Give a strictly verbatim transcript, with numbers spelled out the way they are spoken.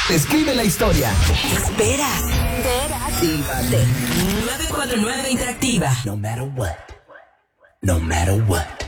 Escribe la historia. ¿Qué esperas? Actívate. nueve cuatro nueve Interactiva. No matter what. No matter what.